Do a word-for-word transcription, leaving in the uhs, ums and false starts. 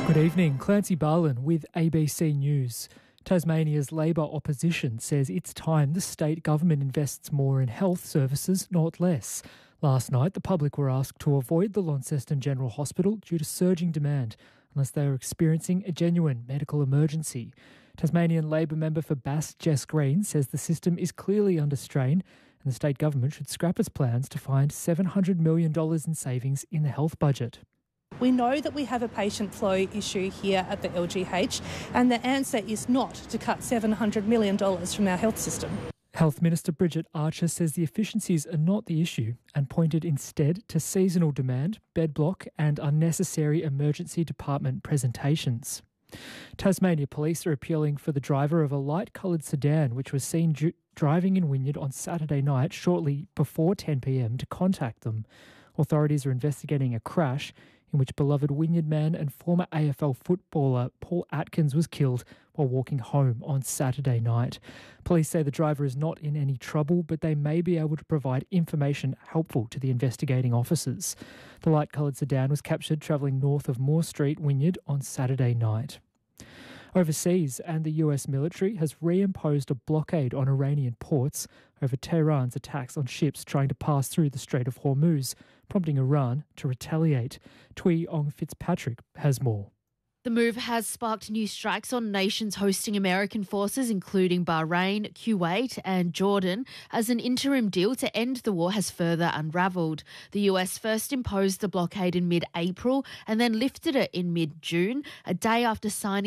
Good evening, Clancy Barlin with A B C News. Tasmania's Labor opposition says it's time the state government invests more in health services, not less. Last night, the public were asked to avoid the Launceston General Hospital due to surging demand, unless they are experiencing a genuine medical emergency. Tasmanian Labor member for Bass, Jess Green, says the system is clearly under strain and the state government should scrap its plans to find seven hundred million dollars in savings in the health budget. We know that we have a patient flow issue here at the L G H, and the answer is not to cut seven hundred million dollars from our health system. Health Minister Bridget Archer says the efficiencies are not the issue and pointed instead to seasonal demand, bed block and unnecessary emergency department presentations. Tasmania Police are appealing for the driver of a light-coloured sedan which was seen ju- driving in Wynyard on Saturday night shortly before ten p m to contact them. Authorities are investigating a crash in which beloved Wynyard man and former A F L footballer Paul Atkins was killed while walking home on Saturday night. Police say the driver is not in any trouble, but they may be able to provide information helpful to the investigating officers. The light-coloured sedan was captured travelling north of Moore Street, Wynyard, on Saturday night. Overseas, and the U S military has reimposed a blockade on Iranian ports over Tehran's attacks on ships trying to pass through the Strait of Hormuz, prompting Iran to retaliate. Tui Ong Fitzpatrick has more. The move has sparked new strikes on nations hosting American forces, including Bahrain, Kuwait and Jordan, as an interim deal to end the war has further unravelled. The U S first imposed the blockade in mid-April and then lifted it in mid-June, a day after signing